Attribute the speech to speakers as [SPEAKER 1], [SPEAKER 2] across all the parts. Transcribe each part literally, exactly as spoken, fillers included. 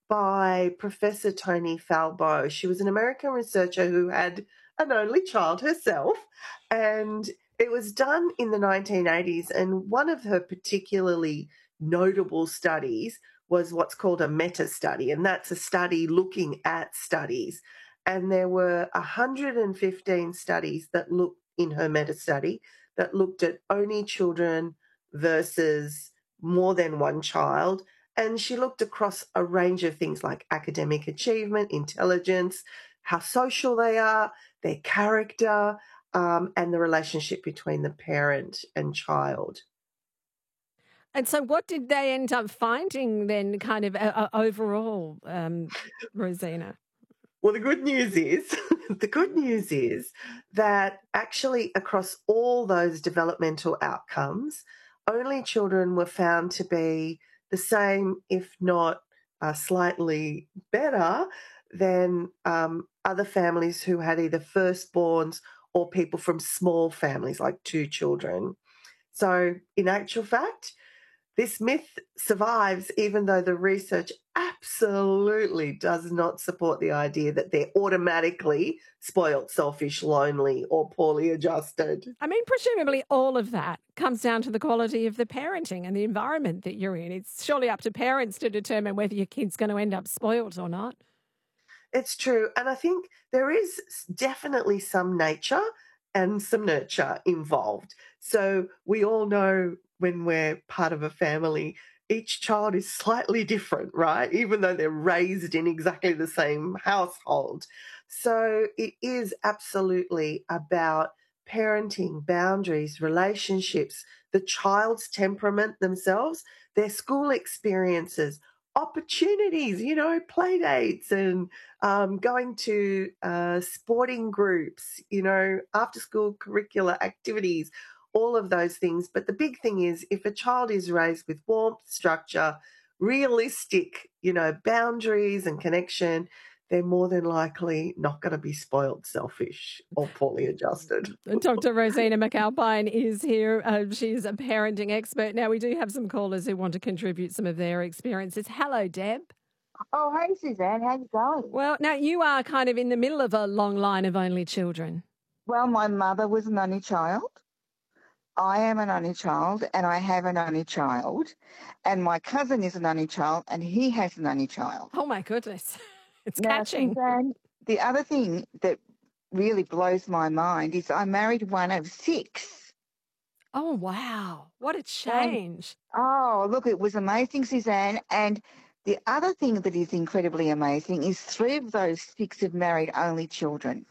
[SPEAKER 1] by Professor Toni Falbo. She was an American researcher who had an only child herself, and it was done in the nineteen eighties. And one of her particularly notable studies was what's called a meta study, and that's a study looking at studies. And there were one hundred fifteen studies that looked in her meta study that looked at only children versus more than one child. And she looked across a range of things like academic achievement, intelligence, how social they are, their character, um, and the relationship between the parent and child.
[SPEAKER 2] And so what did they end up finding then kind of uh, uh, overall, um, Rosina?
[SPEAKER 1] Well, the good news is, the good news is that actually across all those developmental outcomes, only children were found to be the same, if not uh, slightly better than um, other families who had either firstborns or people from small families like two children. So in actual fact, this myth survives even though the research absolutely does not support the idea that they're automatically spoilt, selfish, lonely, or poorly adjusted.
[SPEAKER 2] I mean, presumably all of that comes down to the quality of the parenting and the environment that you're in. It's surely up to parents to determine whether your kid's going to end up spoilt or not.
[SPEAKER 1] It's true. And I think there is definitely some nature and some nurture involved. So we all know when we're part of a family, each child is slightly different, right? Even though they're raised in exactly the same household. So it is absolutely about parenting, boundaries, relationships, the child's temperament themselves, their school experiences, opportunities, you know, play dates and um, going to uh, sporting groups, you know, after school curricular activities, all of those things. But the big thing is if a child is raised with warmth, structure, realistic, you know, boundaries and connection, they're more than likely not going to be spoiled, selfish, or poorly adjusted.
[SPEAKER 2] Doctor Rosina McAlpine is here. Uh, she's a parenting expert. Now, we do have some callers who want to contribute some of their experiences. Hello, Deb.
[SPEAKER 3] Oh, hey, Suzanne. How you going?
[SPEAKER 2] Well, now you are kind of in the middle of a long line of only children.
[SPEAKER 3] Well, my mother was an only child. I am an only child, and I have an only child. And my cousin is an only child, and he has an only child.
[SPEAKER 2] Oh, my goodness. It's
[SPEAKER 3] Now,
[SPEAKER 2] catching.
[SPEAKER 3] Suzanne, the other thing that really blows my mind is I married one of six.
[SPEAKER 2] Oh, wow. What a change.
[SPEAKER 3] And, oh, look, it was amazing, Suzanne. And the other thing that is incredibly amazing is three of those six have married only children.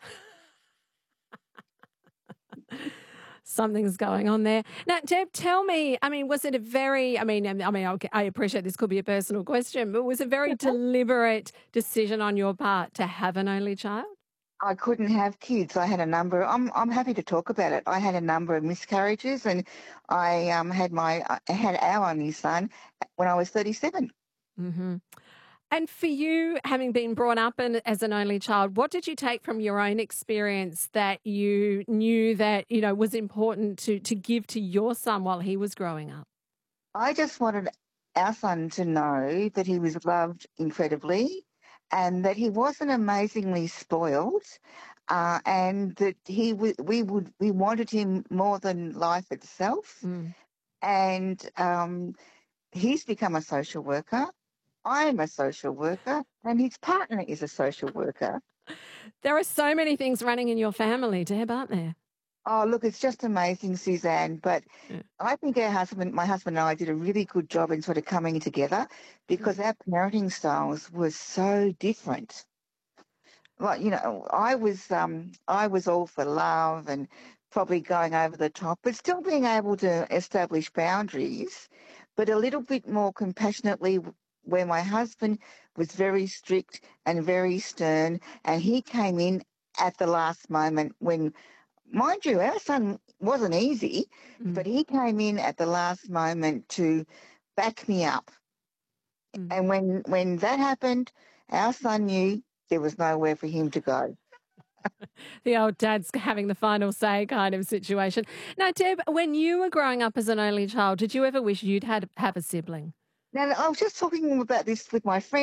[SPEAKER 2] Something's going on there. Now, Deb, tell me, I mean, was it a very, I mean, I mean, I appreciate this could be a personal question, but was it a very deliberate decision on your part to have an only child?
[SPEAKER 3] I couldn't have kids. I had a number. I'm I'm happy to talk about it. I had a number of miscarriages, and I um had my I had our only son when I was thirty-seven.
[SPEAKER 2] Mm-hmm. And for you, having been brought up in, as an only child, what did you take from your own experience that you knew that, you know, was important to, to give to your son while he was growing up?
[SPEAKER 3] I just wanted our son to know that he was loved incredibly and that he wasn't amazingly spoiled, uh, and that he w- we would we wanted him more than life itself.
[SPEAKER 2] Mm.
[SPEAKER 3] And um, he's become a social worker. I am a social worker, and his partner is a social worker.
[SPEAKER 2] There are so many things running in your family, Deb, aren't there?
[SPEAKER 3] Oh, look, it's just amazing, Suzanne. But
[SPEAKER 2] Yeah.
[SPEAKER 3] I think our husband, my husband and I did a really good job in sort of coming together because our parenting styles were so different. Like, you know, I was um, I was all for love and probably going over the top, but still being able to establish boundaries, but a little bit more compassionately where my husband was very strict and very stern, and he came in at the last moment when, mind you, our son wasn't easy,
[SPEAKER 2] Mm.
[SPEAKER 3] but he came in at the last moment to back me up.
[SPEAKER 2] Mm.
[SPEAKER 3] And when when that happened, our son knew there was nowhere for him to go.
[SPEAKER 2] The old dad's having the final say kind of situation. Now, Deb, when you were growing up as an only child, did you ever wish you'd had have a sibling?
[SPEAKER 3] Now, I was just talking about this with my friend.